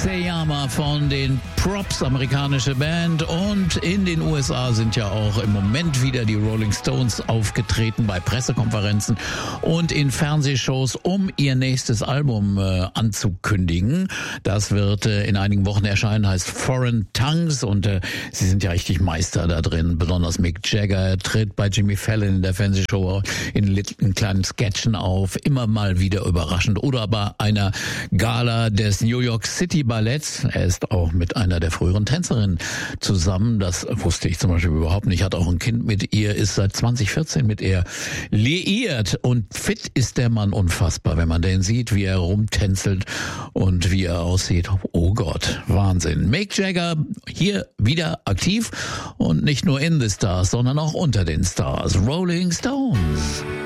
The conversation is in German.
Seyama von den Props, amerikanische Band. Und in den USA sind ja auch im Moment wieder die Rolling Stones aufgetreten bei Pressekonferenzen und in Fernsehshows, um ihr nächstes Album anzukündigen. Das wird in einigen Wochen erscheinen, heißt Foreign Tongues, und sie sind ja richtig Meister da drin. Besonders Mick Jagger tritt bei Jimmy Fallon in der Fernsehshow in kleinen Sketchen auf, immer mal wieder überraschend. Oder bei einer Gala des New York City Balletts. Er ist auch mit einer der früheren Tänzerinnen zusammen. Das wusste ich zum Beispiel überhaupt nicht. Hat auch ein Kind mit ihr, ist seit 2014 mit ihr liiert. Und fit ist der Mann unfassbar, wenn man den sieht, wie er rumtänzelt und wie er aussieht. Oh Gott, Wahnsinn. Mick Jagger hier wieder aktiv und nicht nur in the Stars, sondern auch unter den Stars. Rolling Stones.